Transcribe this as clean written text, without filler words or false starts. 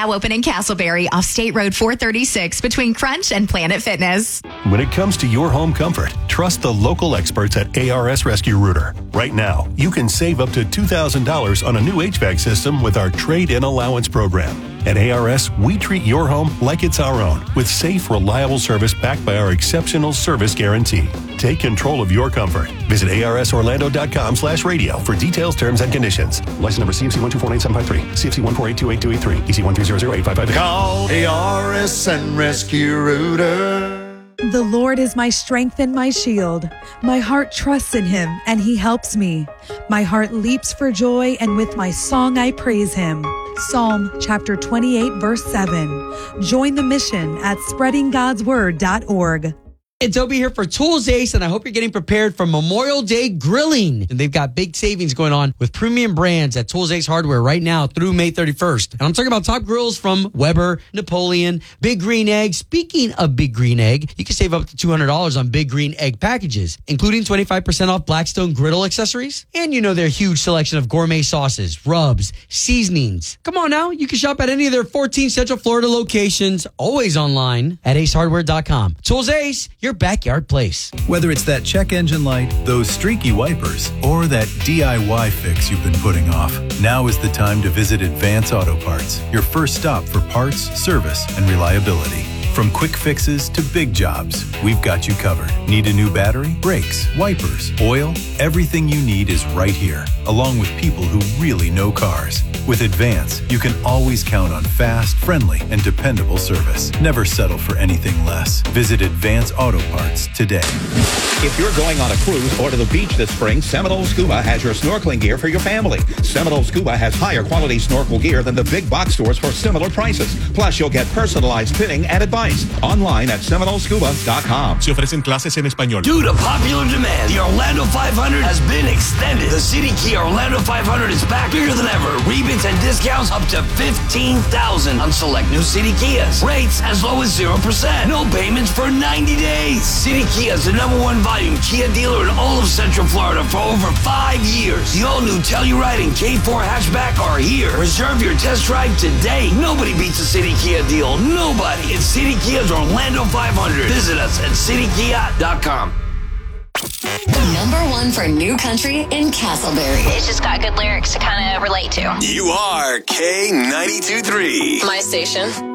now open in Castleberry off State Road 436 between Crunch and Planet Fitness. When it comes to your home comfort, trust the local experts at ARS Rescue Rooter. Right now, you can save up to $2,000 on a new HVAC system with our trade-in allowance program. At ARS, we treat your home like it's our own with safe, reliable service backed by our exceptional service guarantee. Take control of your comfort. Visit arsorlando.com/radio for details, terms, and conditions. License number CFC 1249753, CFC 1482823, EC 1300855. Call ARS and Rescue Rooter. The Lord is my strength and my shield. My heart trusts in him, and he helps me. My heart leaps for joy, and with my song I praise him. Psalm chapter 28, verse 7. Join the mission at spreadinggodsword.org. It's Obi here for Tools Ace, and I hope you're getting prepared for Memorial Day grilling. And they've got big savings going on with premium brands at Tools Ace Hardware right now through May 31st. And I'm talking about top grills from Weber, Napoleon, Big Green Egg. Speaking of Big Green Egg, you can save up to $200 on Big Green Egg packages, including 25% off Blackstone griddle accessories. And you know their huge selection of gourmet sauces, rubs, seasonings. Come on now, you can shop at any of their 14 Central Florida locations, always online at acehardware.com. Tools Ace, your backyard place. Whether it's that check engine light, those streaky wipers, or that DIY fix you've been putting off, now is the time to visit Advance Auto Parts, your first stop for parts, service, and reliability. From quick fixes to big jobs, we've got you covered. Need a new battery, brakes, wipers, oil? Everything you need is right here, along with people who really know cars. With Advance, you can always count on fast, friendly, and dependable service. Never settle for anything less. Visit Advance Auto Parts today. If you're going on a cruise or to the beach this spring, Seminole Scuba has your snorkeling gear for your family. Seminole Scuba has higher quality snorkel gear than the big box stores for similar prices. Plus, you'll get personalized fitting and advice. Online at seminolescuba.com. Se ofrecen clases en español. Due to popular demand, the Orlando 500 has been extended. The City Kia Orlando 500 is back bigger than ever. Rebates and discounts up to $15,000 on select new City Kias. Rates as low as 0%. No payments for 90 days. City Kia is the #1 volume Kia dealer in all of Central Florida for over 5 years. The all-new Telluride and K4 hatchback are here. Reserve your test drive today. Nobody beats a City Kia deal. Nobody. It's City Kia's Orlando 500. Visit us at citykia.com. #1 for new country in Castleberry. It's just got good lyrics to kind of relate to. You are K92.3. My station.